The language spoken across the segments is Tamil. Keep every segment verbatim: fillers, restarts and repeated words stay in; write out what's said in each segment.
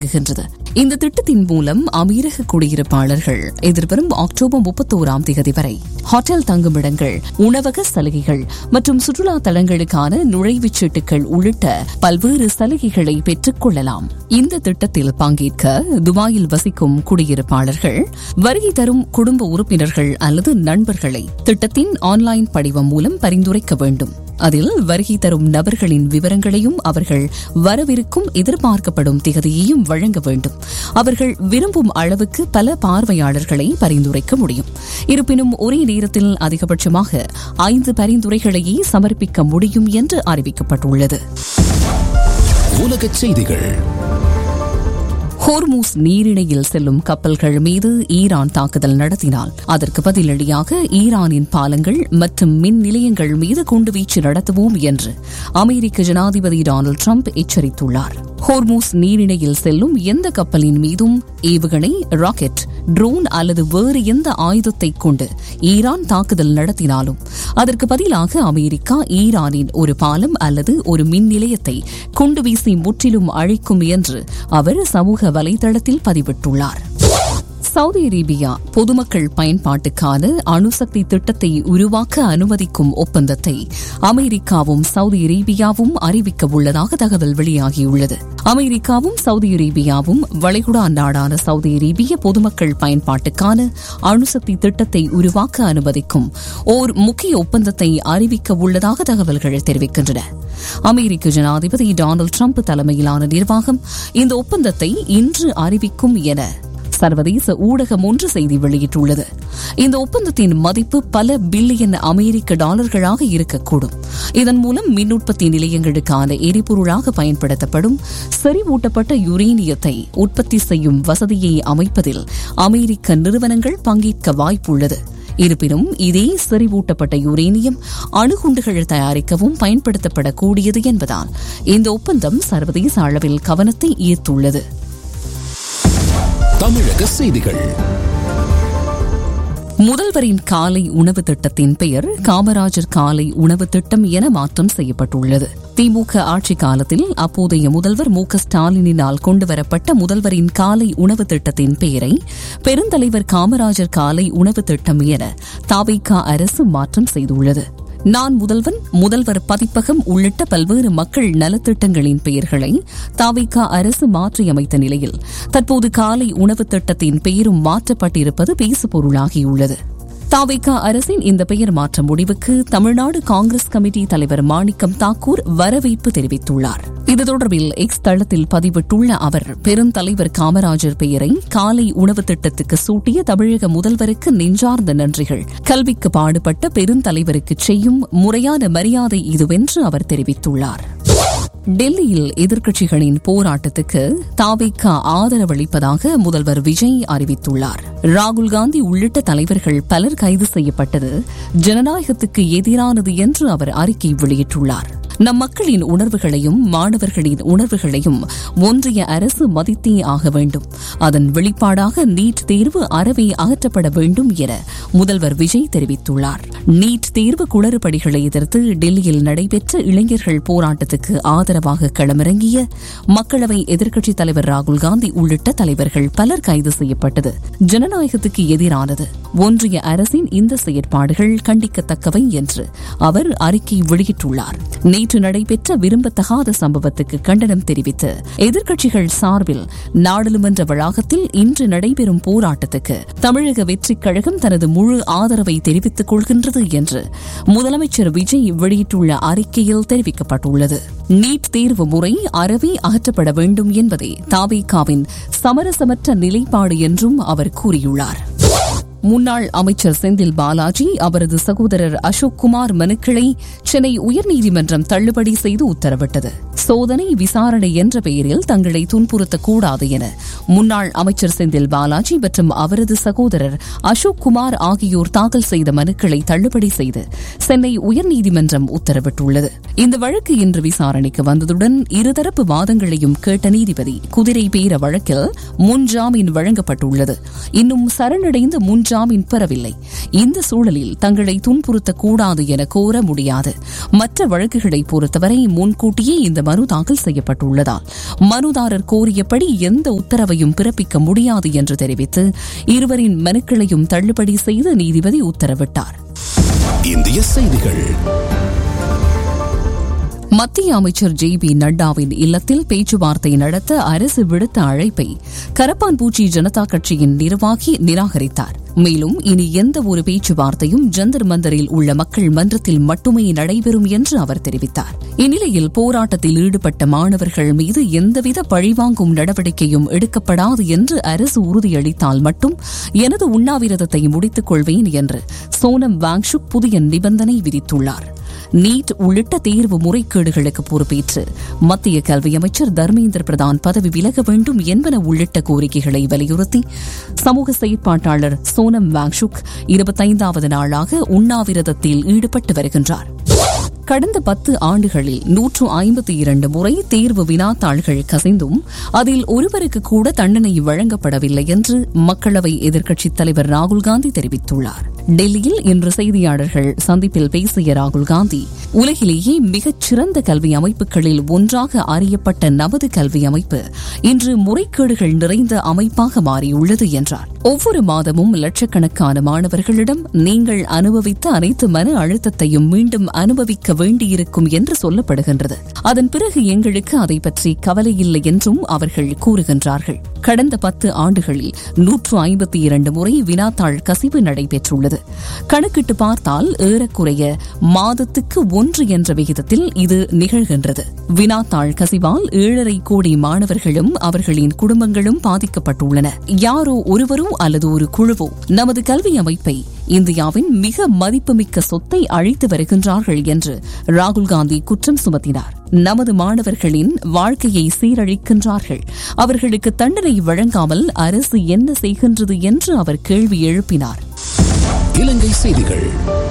இந்த திட்டத்தின் மூலம் அமீரக குடியிருப்பாளர்கள் எதிர்வரும் அக்டோபர் முப்பத்தோராம் தேதி வரை ஹோட்டல் தங்குமிடங்கள், உணவக சலுகைகள் மற்றும் சுற்றுலா தலங்களுக்கான நுழைவுச் சீட்டுகள் உள்ளிட்ட பல்வேறு சலுகைகளை பெற்றுக் கொள்ளலாம். இந்த திட்டத்தில் பங்கேற்க துபாயில் வசிக்கும் குடியிருப்பாளர்கள் வருகை தரும் குடும்ப உறுப்பினர்கள் அல்லது நண்பர்களை திட்டத்தின் ஆன்லைன் படிவம் மூலம் பரிந்துரைக்க வேண்டும். அதில் வருகை தரும் நபர்களின் விவரங்களையும் அவர்கள் வரவிருக்கும் எதிர்பார்க்கப்படும் திகதியையும் வழங்க வேண்டும். அவர்கள் விரும்பும் அளவுக்கு பல பார்வையாளர்களை பரிந்துரைக்க முடியும். இருப்பினும் ஒரே நேரத்தில் அதிகபட்சமாக ஐந்து பரிந்துரைகளையே சமர்ப்பிக்க முடியும் என்று அறிவிக்கப்பட்டுள்ளது. உலகச் செய்திகள். ஹோர்மூஸ் நீரிணையில் செல்லும் கப்பல்கள் மீது ஈரான் தாக்குதல் நடத்தினால் அதற்கு பதிலடியாக ஈரானின் பாலங்கள் மற்றும் மின் நிலையங்கள் மீது குண்டுவீச்சு நடத்துவோம் என்று அமெரிக்க ஜனாதிபதி டொனால்டு டிரம்ப் எச்சரித்துள்ளார். ஹோர்மூஸ் நீரிணையில் செல்லும் எந்த கப்பலின் மீதும் ஏவுகணை, ராக்கெட், ட்ரோன் அல்லது வேறு எந்த ஆயுதத்தை கொண்டு ஈரான் தாக்குதல் நடத்தினாலும் அதற்கு பதிலாக அமெரிக்கா ஈரானின் ஒரு பாலம் அல்லது ஒரு மின் நிலையத்தை குண்டுவீசி முற்றிலும் அழிக்கும் என்று அவர் சமூக வலைதளத்தில் பதிவிட்டுள்ளார். சவுதி அரேபியா பொதுமக்கள் பயன்பாட்டுக்கான அணுசக்தி திட்டத்தை உருவாக்க அனுமதிக்கும் ஒப்பந்தத்தை அமெரிக்காவும் சவுதி அரேபியாவும் அறிவிக்க உள்ளதாக தகவல் வெளியாகியுள்ளது. அமெரிக்காவும் சவுதி அரேபியாவும் வளைகுடா நாடான சவுதி அரேபிய பொதுமக்கள் பயன்பாட்டுக்கான அணுசக்தி திட்டத்தை உருவாக்க அனுமதிக்கும் ஓர் முக்கிய ஒப்பந்தத்தை அறிவிக்க உள்ளதாக தகவல்கள் தெரிவிக்கின்றன. அமெரிக்க ஜனாதிபதி டொனால்டு டிரம்ப் தலைமையிலான நிர்வாகம் இந்த ஒப்பந்தத்தை இன்று அறிவிக்கும் என சர்வதேச ஊடகம் ஒன்று செய்தி வெளியிட்டுள்ளது. இந்த ஒப்பந்தத்தின் மதிப்பு பல பில்லியன் அமெரிக்க டாலர்களாக இருக்கக்கூடும். இதன் மூலம் மின் உற்பத்தி நிலையங்களுக்கான எரிபொருளாக பயன்படுத்தப்படும் செறிவூட்டப்பட்ட யுரேனியத்தை உற்பத்தி செய்யும் வசதியை அமைப்பதில் அமெரிக்க நிறுவனங்கள் பங்கேற்க வாய்ப்புள்ளது. இருப்பினும் இதே செறிவூட்டப்பட்ட யுரேனியம் அணுகுண்டுகள் தயாரிக்கவும் பயன்படுத்தப்படக்கூடியது என்பதால் இந்த ஒப்பந்தம் சர்வதேச அளவில் கவனத்தை ஈர்த்துள்ளது. தமிழக செய்திகள். முதல்வரின் காலை உணவு திட்டத்தின் பெயர் காமராஜர் காலை உணவு திட்டம் என மாற்றம் செய்யப்பட்டுள்ளது. திமுக ஆட்சி காலத்தில் அப்போதைய முதல்வர் மு க ஸ்டாலினால் கொண்டுவரப்பட்ட முதல்வரின் காலை உணவு திட்டத்தின் பெயரை பெருந்தலைவர் காமராஜர் காலை உணவு திட்டம் என தவிக அரசு மாற்றம் செய்துள்ளது. நான் முதல்வன், முதல்வர் பதிப்பகம் உள்ளிட்ட பல்வேறு மக்கள் நலத்திட்டங்களின் பெயர்களை தவிக அரசு மாற்றியமைத்த நிலையில் தற்போது காலை உணவு திட்டத்தின் பெயரும் மாற்றப்பட்டிருப்பது பேசுபொருளாகியுள்ளது. தவிக அரசின் இந்த பெயர் மாற்ற முடிவுக்கு தமிழ்நாடு காங்கிரஸ் கமிட்டி தலைவர் மாணிக்கம் தாக்கூர் வரவேற்பு தெரிவித்துள்ளார். இது தொடர்பில் எக்ஸ் தளத்தில் பதிவிட்டுள்ள அவர், பெருந்தலைவர் காமராஜர் பெயரை காலை உணவு திட்டத்துக்கு சூட்டிய தமிழக முதல்வருக்கு நெஞ்சார்ந்த நன்றிகள். கல்விக்கு பாடுபட்ட பெருந்தலைவருக்கு செய்யும் முறையான மரியாதை இதுவென்று அவர் தெரிவித்துள்ளார். டெல்லியில் எதிர்க்கட்சிகளின் போராட்டத்துக்கு தவிக ஆதரவளிப்பதாக முதல்வர் விஜய் அறிவித்துள்ளார். ராகுல் காந்தி உள்ளிட்ட தலைவர்கள் பலர் கைது செய்யப்பட்டது ஜனநாயகத்துக்கு எதிரானது என்று அவர் அறிக்கை வெளியிட்டுள்ளார். நம் மக்களின் உணர்வுகளையும் மாணவர்களின் உணர்வுகளையும் ஒன்றிய அரசு மதித்தே ஆக வேண்டும். அதன் வெளிப்பாடாக நீட் தேர்வு அறவே அகற்றப்பட வேண்டும் என முதல்வர் விஜய் தெரிவித்துள்ளார். நீட் தேர்வு குளறுபடிகளை எதிர்த்து டெல்லியில் நடைபெற்ற இளைஞர்கள் போராட்டத்துக்கு ஆதரவாக களமிறங்கிய மக்களவை எதிர்க்கட்சித் தலைவர் ராகுல் காந்தி உள்ளிட்ட தலைவர்கள் பலர் கைது செய்யப்பட்டது ஜனநாயகத்துக்கு எதிரானது. ஒன்றிய அரசின் இந்த செயற்பாடுகள் கண்டிக்கத்தக்கவை என்று அவர் அறிக்கை வெளியிட்டுள்ளார். நேற்று நடைபெற்ற விரும்பத்தகாத சம்பவத்துக்கு கண்டனம் தெரிவித்து எதிர்க்கட்சிகள் சார்பில் நாடாளுமன்ற வளாகத்தில் இன்று நடைபெறும் போராட்டத்துக்கு தமிழக வெற்றிக் கழகம் தனது முழு ஆதரவை தெரிவித்துக் கொள்கின்றது என்று முதலமைச்சர் விஜய் வெளியிட்டுள்ள அறிக்கையில் தெரிவிக்கப்பட்டுள்ளது. நீட் தேர்வு முறை அறவே அகற்றப்பட வேண்டும் என்பதே தவிகவின் சமரசமற்ற நிலைப்பாடு என்றும் அவர் கூறியுள்ளார். முன்னாள் அமைச்சர் செந்தில் பாலாஜி, அவரது சகோதரர் அசோக் குமார் மனுக்களை சென்னை உயர்நீதிமன்றம் தள்ளுபடி செய்து உத்தரவிட்டது. சோதனை விசாரணை என்ற பெயரில் தங்களை துன்புறுத்தக்கூடாது என முன்னாள் அமைச்சர் செந்தில் பாலாஜி மற்றும் அவரது சகோதரர் அசோக் குமார் ஆகியோர் தாக்கல் செய்த மனுக்களை தள்ளுபடி செய்து சென்னை உயர்நீதிமன்றம் உத்தரவிட்டுள்ளது. இந்த வழக்கு இன்று விசாரணைக்கு வந்ததுடன் இருதரப்பு வாதங்களையும் கேட்ட நீதிபதி குதிரை பேர வழக்கில் முன்ஜாமீன் வழங்கப்பட்டுள்ளது. இன்னும் சரணடைந்த முன் ஜாமீன் பெறவில்லை. இந்த சூழலில் தங்களை துன்புறுத்தக்கூடாது என கோர முடியாது. மற்ற வழக்குகளை பொறுத்தவரை முன்கூட்டியே இந்த மனு தாக்கல் செய்யப்பட்டுள்ளதால் மனுதாரர் கோரியபடி எந்த உத்தரவையும் பிறப்பிக்க முடியாது என்று தெரிவித்து இருவரின் மனுக்களையும் தள்ளுபடி செய்து நீதிபதி உத்தரவிட்டார். இந்திய செய்திகள். மத்திய அமைச்சர் ஜே பி நட்டாவின் இல்லத்தில் பேச்சுவார்த்தை நடத்த அரசு விடுத்த அழைப்பை கரப்பான்பூச்சி ஜனதா கட்சியின் நிர்வாகி நிராகரித்தார். மேலும் இனி எந்த ஒரு பேச்சுவார்த்தையும் ஜந்தர் மந்தரில் உள்ள மக்கள் மன்றத்தில் மட்டுமே நடைபெறும் என்று அவர் தெரிவித்தார். இந்நிலையில் போராட்டத்தில் ஈடுபட்ட மாணவர்கள் மீது எந்தவித பழிவாங்கும் நடவடிக்கையும் எடுக்கப்படாது என்று அரசு உறுதியளித்தால் மட்டும் எனது உண்ணாவிரதத்தை முடித்துக் கொள்வேன் என்று சோனம் வாங்சுக் புதிய நிபந்தனை விதித்துள்ளார். நீட் உள்ளிட்ட தேர்வு முறைகேடுகளுக்கு பொறுப்பேற்று மத்திய கல்வி அமைச்சர் தர்மேந்திர பிரதான் பதவி விலக வேண்டும் என்பன உள்ளிட்ட கோரிக்கைகளை வலியுறுத்தி சமூக செயற்பாட்டாளர் சோனம் வாங்சுக் இருபத்தைந்தாவது நாளாக உண்ணாவிரதத்தில் ஈடுபட்டு வருகின்றார். கடந்த பத்து ஆண்டுகளில் நூற்று ஐம்பத்தி இரண்டு முறை தேர்வு வினாத்தாள்கள் கசிந்தும் அதில் ஒருவருக்கு கூட தண்டனை வழங்கப்படவில்லை என்று மக்களவை எதிர்க்கட்சித் தலைவர் ராகுல்காந்தி தெரிவித்துள்ளார். டெல்லியில் இன்று செய்தியாளர்கள் சந்திப்பில் பேசிய ராகுல்காந்தி, உலகிலேயே மிகச் சிறந்த கல்வி அமைப்புகளில் ஒன்றாக அறியப்பட்ட நமது கல்வி அமைப்பு இன்று முறைகேடுகள் நிறைந்த அமைப்பாக மாறியுள்ளது என்றார். ஒவ்வொரு மாதமும் லட்சக்கணக்கான மாணவர்களிடம் நீங்கள் அனுபவித்த அனைத்து மன அழுத்தத்தையும் மீண்டும் அனுபவிக்க வேண்டியிருக்கும் என்று சொல்லப்படுகின்றது. அதன் பிறகு எங்களுக்கு அதை பற்றி கவலை இல்லை என்றும் அவர்கள் கூறுகின்றார்கள். கடந்த பத்து ஆண்டுகளில் நூற்று ஐம்பத்தி இரண்டு முறை வினாத்தாள் கசிவு நடைபெற்றுள்ளது. கணக்கிட்டு பார்த்தால் ஏறக்குறைய மாதத்துக்கு ஒன்று என்ற விகிதத்தில் இது நிகழ்கின்றது. வினாத்தாள் கசிவால் ஏழரை கோடி மாணவர்களும் அவர்களின் குடும்பங்களும் பாதிக்கப்பட்டுள்ளன. யாரோ ஒருவரோ அல்லது ஒரு குழுவோ நமது கல்வி அமைப்பை, இந்தியாவின் மிக மதிப்புமிக்க சொத்தை அழித்து வருகின்றார்கள் என்று ராகுல்காந்தி குற்றம் சுமத்தினார். நமது மாணவர்களின் வாழ்க்கையை சீரழிக்கின்றார்கள். அவர்களுக்கு தண்டனை வழங்காமல் அரசு என்ன செய்கின்றது என்று அவர் கேள்வி எழுப்பினார். இலங்கை செய்திகள்.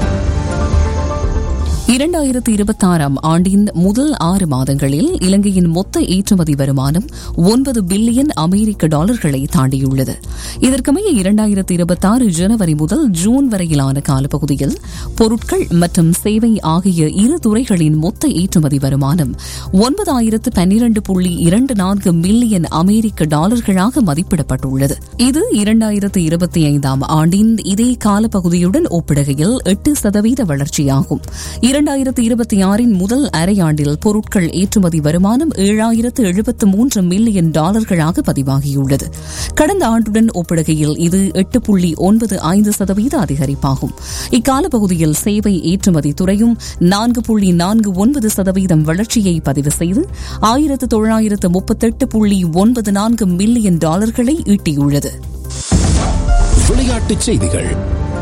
இரண்டாயிரத்தி இருபத்தி ஆறாம் ஆண்டின் முதல் ஆறு மாதங்களில் இலங்கையின் மொத்த ஏற்றுமதி வருமானம் ஒன்பது பில்லியன் அமெரிக்க டாலர்களை தாண்டியுள்ளது. இதற்கமைய இரண்டாயிரத்தி இருபத்தி ஆறு ஜனவரி முதல் ஜூன் வரையிலான காலப்பகுதியில் பொருட்கள் மற்றும் சேவை ஆகிய இரு துறைகளின் மொத்த ஏற்றுமதி வருமானம் ஒன்பதாயிரத்து பன்னிரண்டு புள்ளி இரண்டு நான்கு மில்லியன் அமெரிக்க டாலர்களாக மதிப்பிடப்பட்டுள்ளது. இது இரண்டாயிரத்தி இருபத்தி ஐந்தாம் ஆண்டின் இதே காலப்பகுதியுடன் ஒப்பிடுகையில் எட்டு சதவீத வளர்ச்சியாகும். இரண்டாயிரத்தி இருபத்தி ஆறின் முதல் அரையாண்டில் பொருட்கள் ஏற்றுமதி வருமானம் ஏழாயிரத்து எழுபத்து மூன்று மில்லியன் டாலர்களாக பதிவாகியுள்ளது. கடந்த ஆண்டுடன் ஒப்பிடுகையில் இது எட்டு புள்ளி ஒன்பது ஐந்து சதவீத அதிகரிப்பாகும். இக்காலப்பகுதியில் சேவை ஏற்றுமதி துறையும் நான்கு புள்ளி நான்கு ஒன்பது சதவீதம் வளர்ச்சியை பதிவு செய்து ஆயிரத்து தொள்ளாயிரத்து முப்பத்தெட்டு புள்ளி ஒன்பது நான்கு மில்லியன் டாலர்களை ஈட்டியுள்ளது. விளையாட்டுச் செய்திகள்.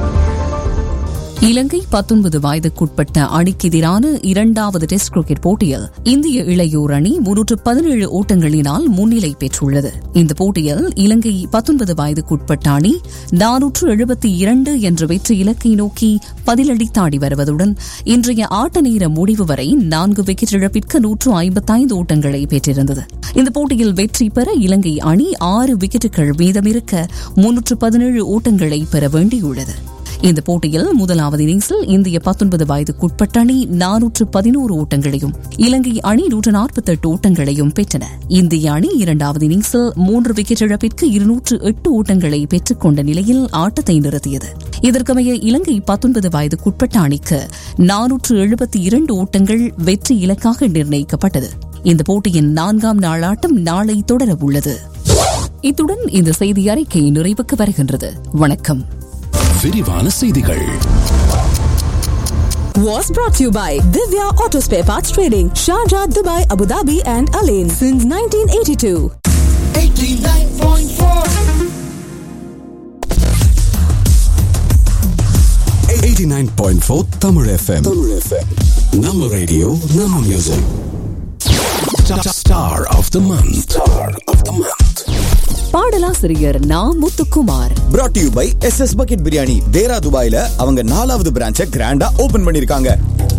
இலங்கை பத்தொன்பது வயதுக்குட்பட்ட அணிக்கு எதிரான இரண்டாவது டெஸ்ட் கிரிக்கெட் போட்டியில் இந்திய இளையோர் அணி முன்னூற்று பதினேழு ஓட்டங்களினால் முன்னிலை பெற்றுள்ளது. இந்த போட்டியில் இலங்கை பத்தொன்பது வயதுக்குட்பட்ட அணி நானூற்று எழுபத்தி இரண்டு என்ற வெற்றி இலக்கை நோக்கி பதிலடித்தாடி வருவதுடன் இன்றைய ஆட்ட நேர முடிவு வரை நான்கு விக்கெட் இழப்பிற்கு நூற்று ஐம்பத்தைந்து ஓட்டங்களை பெற்றிருந்தது. இந்த போட்டியில் வெற்றி பெற இலங்கை அணி ஆறு விக்கெட்டுகள் மீதமிருக்க முன்னூற்று பதினேழு ஓட்டங்களை பெற வேண்டியுள்ளது. இந்த போட்டியில் முதலாவது இன்னிங்ஸில் இந்திய பத்தொன்பது வயதுக்குட்பட்ட அணி நானூற்று பதினோரு ஓட்டங்களையும் இலங்கை அணி நூற்று நாற்பத்தி எட்டு ஓட்டங்களையும் பெற்றன. இந்திய அணி இரண்டாவது இன்னிங்ஸில் மூன்று விக்கெட் இழப்பிற்கு இருநூற்று எட்டு ஓட்டங்களை பெற்றுக் கொண்ட நிலையில் ஆட்டத்தை நிறுத்தியது. இதற்கமைய இலங்கை பத்தொன்பது வயதுக்குட்பட்ட அணிக்கு நானூற்று எழுபத்தி இரண்டு ஓட்டங்கள் வெற்றி இலக்காக நிர்ணயிக்கப்பட்டது. இந்த போட்டியின் நான்காம் நாள் ஆட்டம் நாளை தொடர உள்ளது. இத்துடன் இந்த செய்தி அறிக்கை நிறைவுக்கு வருகின்றது. வணக்கம். விரிவான செய்திகள். Was brought to you by Divya Auto Spare Parts Trading, Sharjah, Dubai, Abu Dhabi and Alain since nineteen eighty-two. eighty-nine point four eighty-nine point four Tamil F M. Tamil F M. Nama radio, Nama music. Star of the month. Star of the month. பாடலாசிரியர் நா Muthukumar. brought to you by S S Bucket Biryani. தேரா துபாயில அவங்க நாலாவது பிரான்ச்சை கிராண்டா ஓபன் பண்ணிருக்காங்க.